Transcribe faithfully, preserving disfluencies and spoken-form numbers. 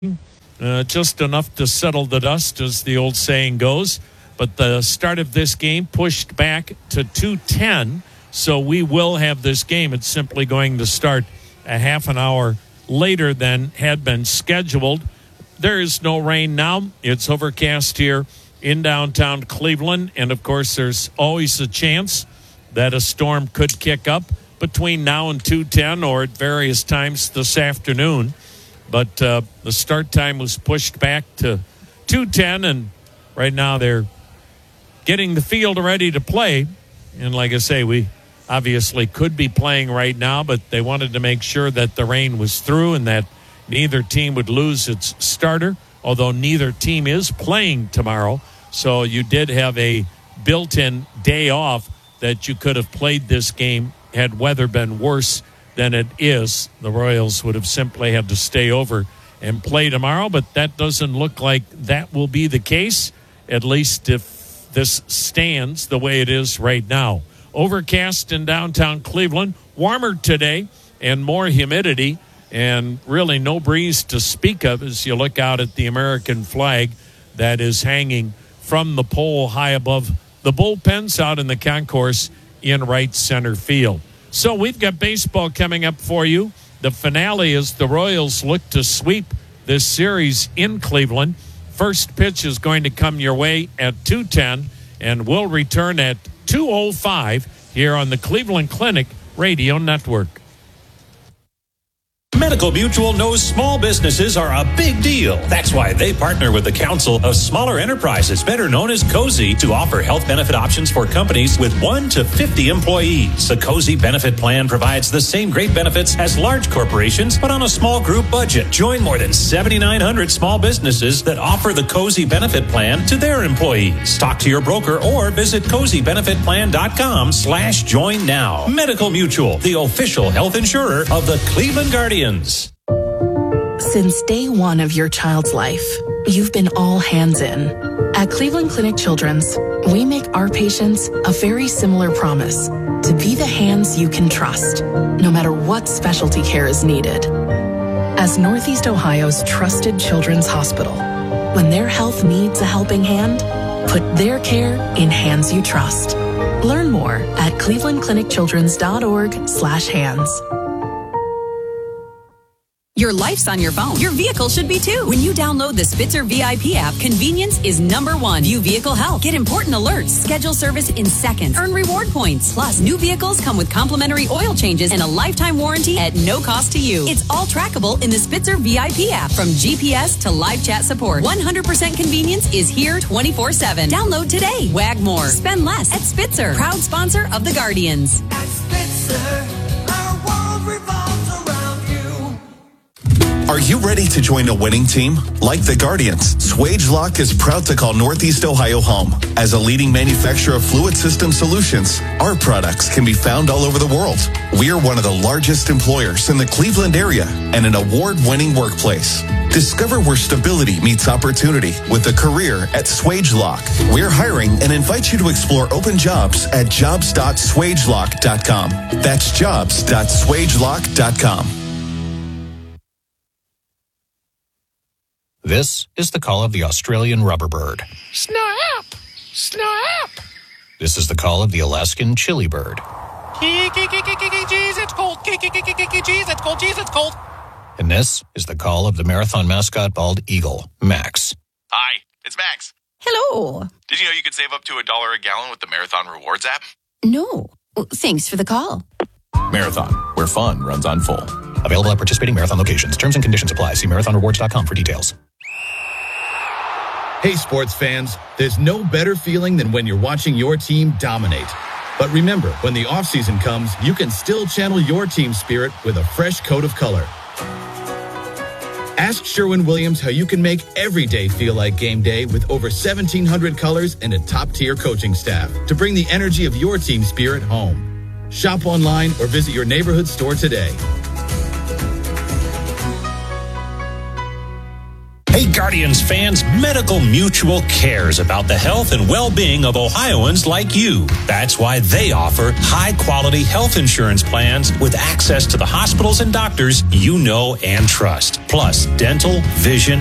Uh, just enough to settle the dust, as the old saying goes. But the start of this game pushed back to two ten, so we will have this game. It's simply going to start a half an hour later than had been scheduled. There is no rain now. It's overcast here in downtown Cleveland, and of course there's always a chance that a storm could kick up between now and two ten or at various times this afternoon. But uh, the start time was pushed back to two ten, and right now they're getting the field ready to play. And like I say, we obviously could be playing right now, but they wanted to make sure that the rain was through and that neither team would lose its starter, although neither team is playing tomorrow. So you did have a built-in day off that you could have played this game had weather been worse than it is. The Royals would have simply had to stay over and play tomorrow, but that doesn't look like that will be the case, at least if this stands the way it is right now. Overcast in downtown Cleveland, warmer today and more humidity, and really no breeze to speak of as you look out at the American flag that is hanging from the pole high above the bullpens out in the concourse in right center field. So we've got baseball coming up for you. The finale is the Royals look to sweep this series in Cleveland. First pitch is going to come your way at two ten, and we'll return at two oh five here on the Cleveland Clinic Radio Network. Medical Mutual knows small businesses are a big deal. That's why they partner with the Council of Smaller Enterprises, better known as COSI, to offer health benefit options for companies with one to fifty employees. The COSI benefit plan provides the same great benefits as large corporations, but on a small group budget. Join more than seventy-nine hundred small businesses that offer the COSI benefit plan to their employees. Talk to your broker or visit cozy benefit plan dot com slash join now. Medical Mutual, the official health insurer of the Cleveland Guardians. Since day one of your child's life, you've been all hands in. At Cleveland Clinic Children's, we make our patients a very similar promise: to be the hands you can trust, no matter what specialty care is needed. As Northeast Ohio's trusted children's hospital, when their health needs a helping hand, put their care in hands you trust. Learn more at cleveland clinic children's dot org slash hands. Your life's on your phone. Your vehicle should be too. When you download the Spitzer V I P app, convenience is number one. View vehicle health. Get important alerts. Schedule service in seconds. Earn reward points. Plus, new vehicles come with complimentary oil changes and a lifetime warranty at no cost to you. It's all trackable in the Spitzer V I P app. From G P S to live chat support, one hundred percent convenience is here twenty-four seven. Download today. Wag more. Spend less at Spitzer. Proud sponsor of the Guardians. At Spitzer, our world revolves around you. Are you ready to join a winning team? Like the Guardians, Swagelok is proud to call Northeast Ohio home. As a leading manufacturer of fluid system solutions, our products can be found all over the world. We are one of the largest employers in the Cleveland area and an award-winning workplace. Discover where stability meets opportunity with a career at Swagelok. We're hiring and invite you to explore open jobs at jobs dot swagelok dot com. That's jobs dot swagelok dot com. This is the call of the Australian rubber bird. Snap! Snap! This is the call of the Alaskan chili bird. Jeez, it's cold. Jeez, it's cold. Jeez, it's cold. And this is the call of the marathon mascot bald eagle, Max. Hi, it's Max. Hello. Did you know you could save up to a dollar a gallon with the Marathon Rewards app? No. Thanks for the call. Marathon, where fun runs on full. Available at participating Marathon locations. Terms and conditions apply. See marathon rewards dot com for details. Hey, sports fans, there's no better feeling than when you're watching your team dominate. But remember, when the offseason comes, you can still channel your team spirit with a fresh coat of color. Ask Sherwin-Williams how you can make every day feel like game day with over seventeen hundred colors and a top-tier coaching staff to bring the energy of your team spirit home. Shop online or visit your neighborhood store today. Hey, Guardians fans, Medical Mutual cares about the health and well-being of Ohioans like you. That's why they offer high-quality health insurance plans with access to the hospitals and doctors you know and trust. Plus, dental, vision,